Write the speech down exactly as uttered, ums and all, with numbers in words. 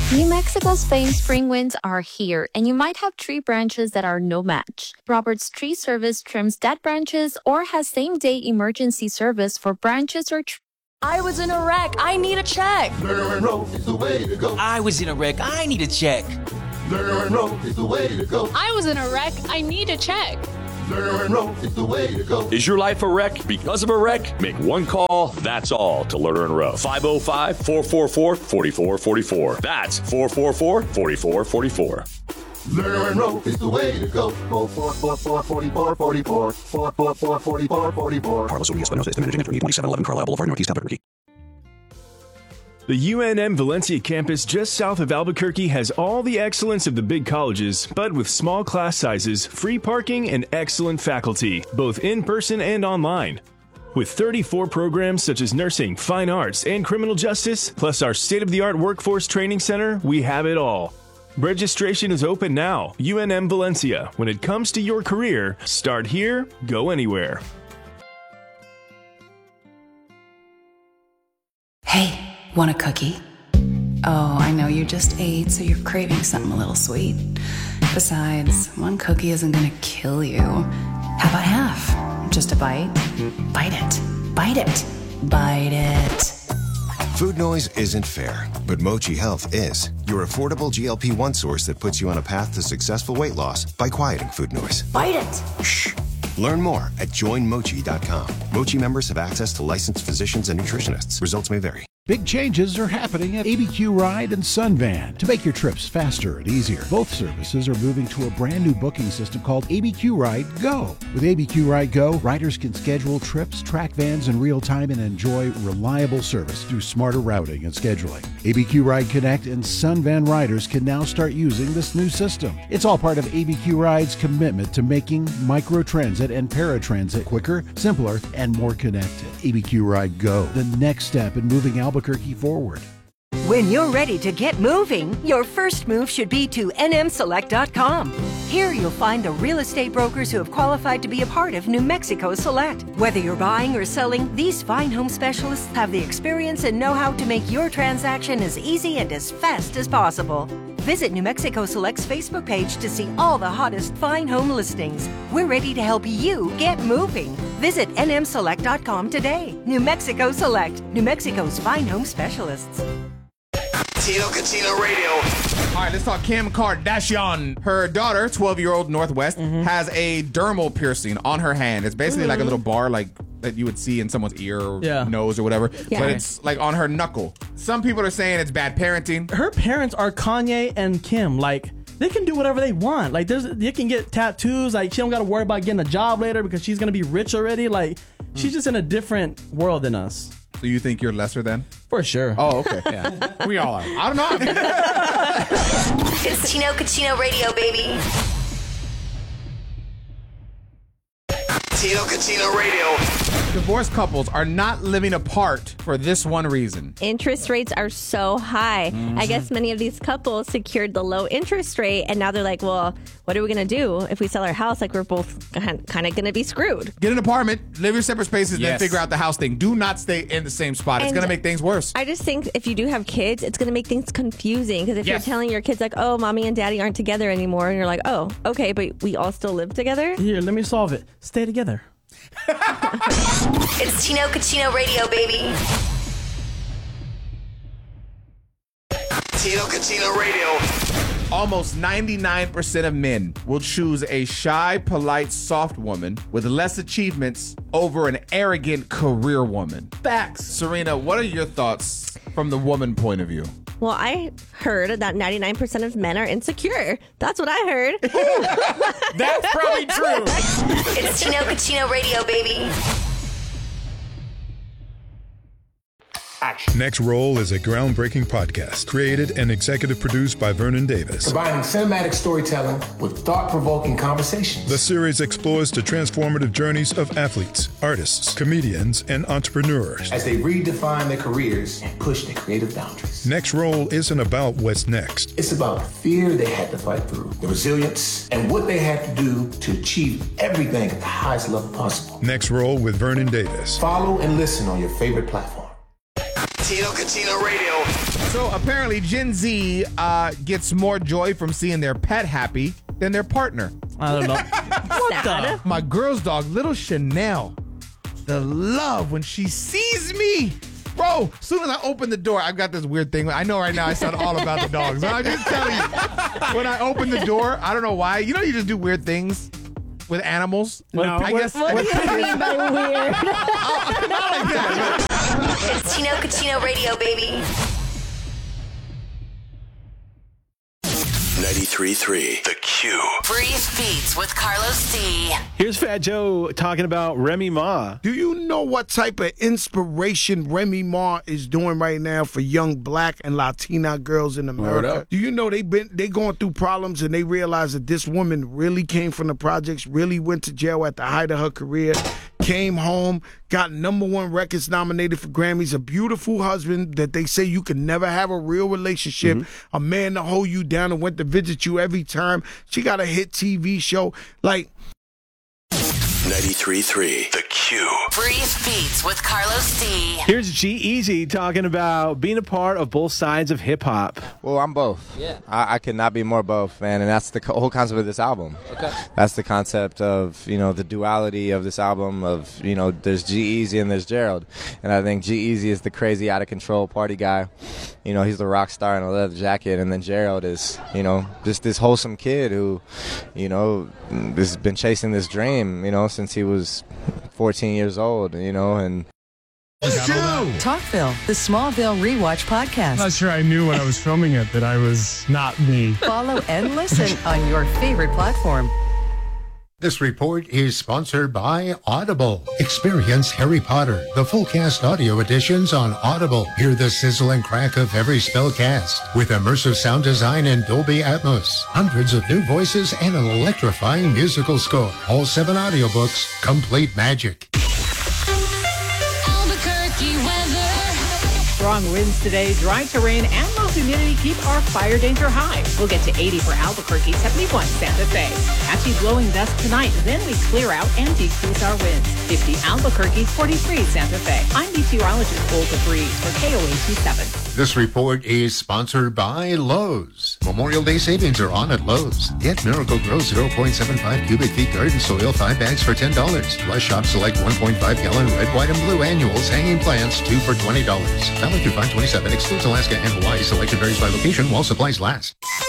New Mexico's famed spring winds are here, and you might have tree branches that are no match. Robert's Tree Service trims dead branches or has same-day emergency service for branches or trees. I was in a wreck. I need a check. Lerner and Rowe is the way to go. I was in a wreck. I need a check. Lerner and Rowe is the way to go. I was in a wreck. I need a check. Lerner and Rowe is the way to go. Is your life a wreck because of a wreck? Make one call, that's all, to Lerner and Rowe. five oh five, four four four, four four four four. That's four four four, four four four four. Lerner and Rowe is the way to go. four four four, four four four, four four. four four four, four four four four. Carlos Urias Espinosa is the managing attorney, twenty-seven eleven Carlisle Boulevard, Northeast Albuquerque. The U N M Valencia campus just south of Albuquerque has all the excellence of the big colleges, but with small class sizes, free parking, and excellent faculty, both in person and online. With thirty-four programs such as nursing, fine arts, and criminal justice, plus our state-of-the-art workforce training center, we have it all. Registration is open now. U N M Valencia. When it comes to your career, start here, go anywhere. Hey. Want a cookie? Oh, I know you just ate, so you're craving something a little sweet. Besides, one cookie isn't gonna kill you. How about half? Just a bite? Bite it. Bite it. Bite it. Food noise isn't fair, but Mochi Health is. Your affordable G L P one source that puts you on a path to successful weight loss by quieting food noise. Bite it. Shh. Learn more at join mochi dot com. Mochi members have access to licensed physicians and nutritionists. Results may vary. Big changes are happening at A B Q Ride and Sunvan to make your trips faster and easier. Both services are moving to a brand new booking system called A B Q Ride Go. With A B Q Ride Go, riders can schedule trips, track vans in real time, and enjoy reliable service through smarter routing and scheduling. A B Q Ride Connect and Sunvan riders can now start using this new system. It's all part of A B Q Ride's commitment to making microtransit and paratransit quicker, simpler, and more connected. A B Q Ride Go, the next step in moving Albuquerque forward. When you're ready to get moving, your first move should be to N M select dot com. Here you'll find the real estate brokers who have qualified to be a part of New Mexico Select. Whether you're buying or selling, these fine home specialists have the experience and know-how to make your transaction as easy and as fast as possible. Visit New Mexico Select's Facebook page to see all the hottest fine home listings. We're ready to help you get moving. Visit N M select dot com today. New Mexico Select, New Mexico's fine home specialists. Tino Catino Radio. All right, let's talk Kim Kardashian. Her daughter, twelve-year-old Northwest, mm-hmm. has a dermal piercing on her hand. It's basically mm-hmm. like a little bar like that you would see in someone's ear or yeah. nose or whatever. Yeah. But it's like on her knuckle. Some people are saying it's bad parenting. Her parents are Kanye and Kim. Like, they can do whatever they want. Like, there's they can get tattoos. Like, she don't got to worry about getting a job later because she's going to be rich already. Like, mm. she's just in a different world than us. So you think you're lesser than? For sure. Oh, okay. Yeah. We all are. I don't know. It's Tino Catino Radio, baby. Tino Catino Radio. Divorced couples are not living apart for this one reason. Interest rates are so high. Mm-hmm. I guess many of these couples secured the low interest rate, and now they're like, well, what are we going to do if we sell our house? Like, we're both kind of going to be screwed. Get an apartment, live your separate spaces, yes. then figure out the house thing. Do not stay in the same spot. It's going to make things worse. I just think if you do have kids, it's going to make things confusing. Because if yes. you're telling your kids, like, oh, mommy and daddy aren't together anymore, and you're like, oh, okay, but we all still live together? Here, let me solve it. Stay together. It's Tino Catino Radio, baby. Tino Catino Radio. Almost ninety-nine percent of men will choose a shy, polite, soft woman with less achievements over an arrogant career woman. Facts. Serena, what are your thoughts from the woman point of view? Well, I heard that ninety-nine percent of men are insecure. That's what I heard. That's probably true. It's Tino Catino Radio, baby. Action. Next Roll is a groundbreaking podcast created and executive produced by Vernon Davis. Combining cinematic storytelling with thought-provoking conversations. The series explores the transformative journeys of athletes, artists, comedians, and entrepreneurs as they redefine their careers and push their creative boundaries. Next Roll isn't about what's next. It's about the fear they had to fight through, the resilience, and what they had to do to achieve everything at the highest level possible. Next Roll with Vernon Davis. Follow and listen on your favorite platform. Tino Catino Radio. So apparently Gen Z uh, gets more joy from seeing their pet happy than their partner. I don't know. What the? My girl's dog, little Chanel, the love when she sees me. Bro, as soon as I open the door, I've got this weird thing. I know right now I sound all about the dogs, but I'm just telling you, when I open the door, I don't know why. You know you just do weird things with animals? No. I guess. What do you mean by weird? Not like that. It's Chino Cucino Radio, baby. ninety-three point three The Q. Brief Beats with Carlos D. Here's Fat Joe talking about Remy Ma. Do you know what type of inspiration Remy Ma is doing right now for young black and Latina girls in America? Do you know they've been they going through problems and they realize that this woman really came from the projects, really went to jail at the height of her career, came home, got number one records nominated for Grammys, a beautiful husband that they say you can never have a real relationship, mm-hmm. a man to hold you down and went to visit you every time. She got a hit T V show. Like, ninety-three point three The Q. Brief Beats with Carlos D. Here's G-Eazy talking about being a part of both sides of hip-hop. Well, I'm both. Yeah. I, I could not be more both, man, and that's the co- whole concept of this album. Okay. That's the concept of, you know, the duality of this album of, you know, there's G-Eazy and there's Gerald. And I think G-Eazy is the crazy, out-of-control party guy. You know, he's the rock star in a leather jacket, and then Gerald is, you know, just this wholesome kid who, you know, has been chasing this dream, you know, since he was fourteen years old, you know, and Talkville, the Smallville Rewatch podcast. I'm not sure I knew when I was filming it that I was not me. Follow and listen on your favorite platform. This report is sponsored by Audible. Experience Harry Potter, the full cast audio editions on Audible. Hear the sizzle and crack of every spell cast with immersive sound design and Dolby Atmos. Hundreds of new voices and an electrifying musical score. All seven audiobooks, complete magic. Albuquerque weather. Strong winds today, dry terrain, and low humidity keep our fire danger high. We'll get to eighty for Albuquerque, seventy-one Santa Fe. Patchy blowing dust tonight, then we clear out and decrease our winds. fifty Albuquerque, forty-three Santa Fe. I'm meteorologist Olga Breeze for K O A twenty-seven. This report is sponsored by Lowe's. Memorial Day savings are on at Lowe's. Get Miracle-Gro zero point seven five cubic feet garden soil, five bags for ten dollars. Plus shop select one point five gallon red, white, and blue annuals hanging plants, two for twenty dollars. Valid through five twenty-seven. Excludes Alaska and Hawaii. Selection varies by location while supplies last.